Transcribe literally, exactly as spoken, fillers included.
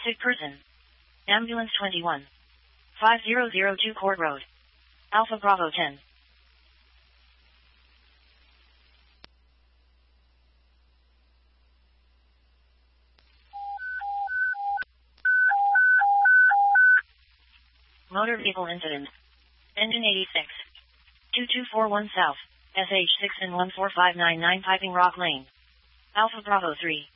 Sick person. Ambulance twenty-one. five zero zero two Court Road. Alpha Bravo ten. Motor vehicle incident. Engine eighty-six. two two four one South. S H six and one four five nine nine Piping Rock Lane. Alpha Bravo three.